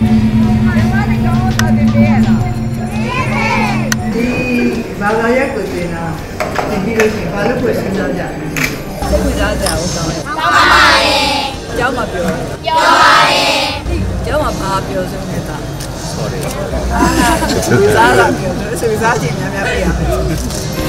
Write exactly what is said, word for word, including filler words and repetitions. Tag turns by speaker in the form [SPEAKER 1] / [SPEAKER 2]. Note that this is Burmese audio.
[SPEAKER 1] ဘာသာရပ်ကိုသင်တာသင်ပြီးလို့ရှိရင်ဘာလို့ကိုစဉ်းစားကြလဲစိတ်ဝင်စားကြအောင်တောင်းတယ်တောင်းပါပါတယ်ကျောင်းမှာပြောပြောပါတယ်ကျောင်းမှာဘာပြောဆုံးနေတာ sorry အာစားလာပြောဆိုစားခြင်းများများပြရမယ်